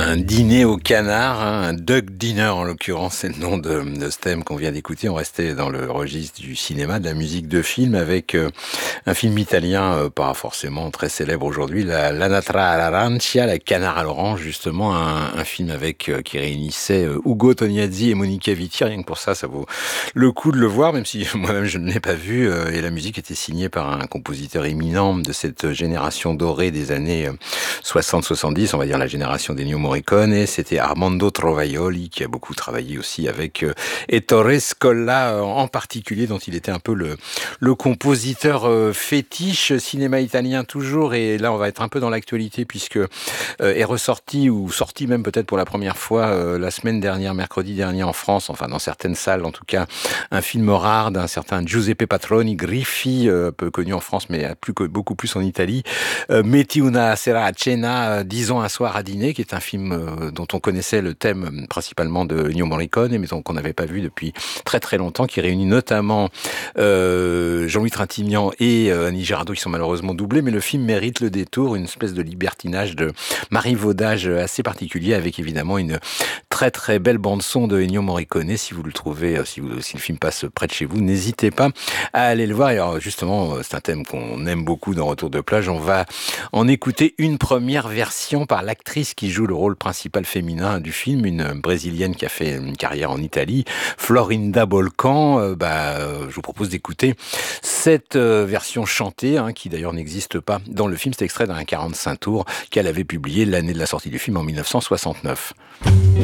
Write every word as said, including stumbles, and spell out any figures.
Un dîner au canard, hein, un duck dinner en l'occurrence, c'est le nom de, de ce thème qu'on vient d'écouter. On restait dans le registre du cinéma, de la musique de film, avec euh, un film italien, euh, pas forcément très célèbre aujourd'hui, la L'Anatra all'Arancia, la Canard à l'orange, justement, un, un film avec euh, qui réunissait euh, Ugo Tognazzi et Monica Vitti. Rien que pour ça, ça vaut le coup de le voir, même si moi-même je ne l'ai pas vu. Euh, et la musique était signée par un compositeur éminent de cette génération dorée des années euh, soixante soixante-dix, on va dire la génération d'Ennio Morricone. C'était Armando Trovaioli qui a beaucoup travaillé aussi avec euh, Ettore Scola euh, en particulier, dont il était un peu le, le compositeur euh, fétiche. Cinéma italien toujours, et là on va être un peu dans l'actualité puisque euh, est ressorti, ou sorti même peut-être pour la première fois euh, la semaine dernière, mercredi dernier en France, enfin dans certaines salles en tout cas, un film rare d'un certain Giuseppe Patroni, Griffi, euh, peu connu en France mais plus, beaucoup plus en Italie. Euh, Metti una sera a cena, euh, disons un soir à dîner, qui est un film euh, dont on connaissait le thème euh, principalement de Ennio Morricone, mais qu'on n'avait pas vu depuis très très longtemps, qui réunit notamment euh, Jean-Louis Trintignant et euh, Annie Girardot, qui sont malheureusement doublés, mais le film mérite le détour, une espèce de libertinage, de marivaudage assez particulier, avec évidemment une très très belle bande-son de Ennio Morricone. Si vous le trouvez, euh, si, vous, si le film passe près de chez vous, n'hésitez pas à aller le voir. Et alors justement, c'est un thème qu'on aime beaucoup dans Retour de plage. On va en écouter une première version par l'actrice qui joue le rôle principal féminin du film, une brésilienne qui a fait une carrière en Italie, Florinda Bolcan. Euh, bah, euh, je vous propose d'écouter cette euh, version chantée, hein, qui d'ailleurs n'existe pas dans le film. C'est extrait d'un quarante-cinq tours qu'elle avait publié l'année de la sortie du film en mille neuf cent soixante-neuf.